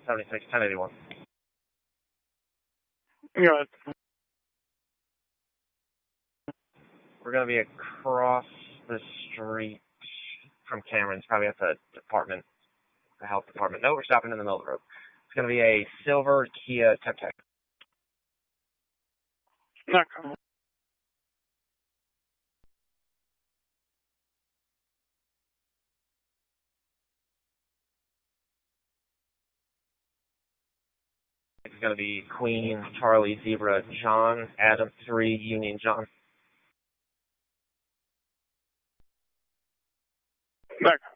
76, 1081. Good. We're going to be across the street from Cameron's, probably at the department, the health department. No, we're stopping in the middle of the road. It's going to be a silver Kia Tech. Okay. It's going to be Queen, Charlie, Zebra, John, Adam 3, Union John. Okay.